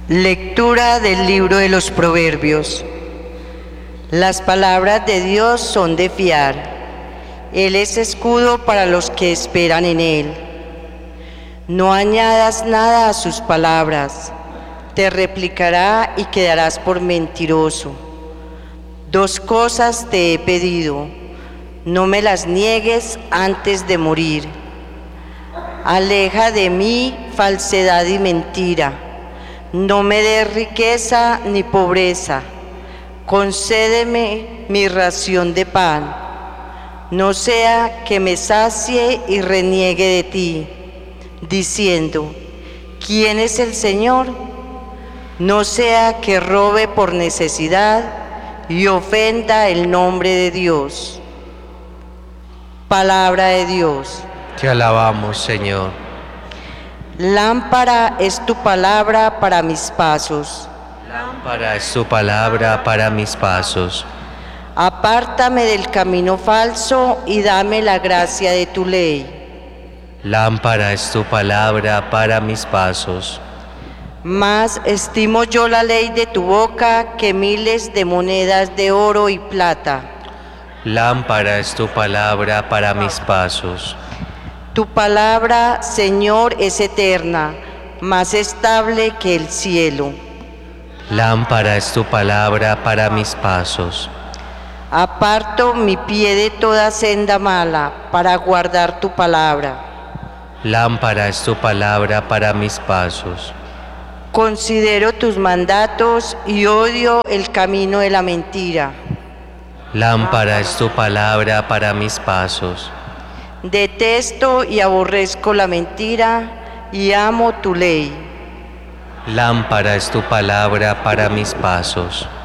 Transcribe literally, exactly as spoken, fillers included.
Lectura del libro de los Proverbios. Las palabras de Dios son de fiar. Él es escudo para los que esperan en Él. No añadas nada a sus palabras. Te replicará y quedarás por mentiroso. Dos cosas te he pedido. No me las niegues antes de morir. Aleja de mí falsedad y mentira. No me des riqueza ni pobreza. Concédeme mi ración de pan. No sea que me sacie y reniegue de ti, diciendo, ¿quién es el Señor? No sea que robe por necesidad y ofenda el nombre de Dios. Palabra de Dios. Te alabamos, Señor. Lámpara es tu palabra para mis pasos. Lámpara es tu palabra para mis pasos. Apártame del camino falso y dame la gracia de tu ley. Lámpara es tu palabra para mis pasos. Más estimo yo la ley de tu boca que miles de monedas de oro y plata. Lámpara es tu palabra para mis pasos. Tu palabra, Señor, es eterna, más estable que el cielo. Lámpara es tu palabra para mis pasos. Aparto mi pie de toda senda mala para guardar tu palabra. Lámpara es tu palabra para mis pasos. Considero tus mandatos y odio el camino de la mentira. Lámpara es tu palabra para mis pasos. Detesto y aborrezco la mentira y amo tu ley. Lámpara es tu palabra para mis pasos.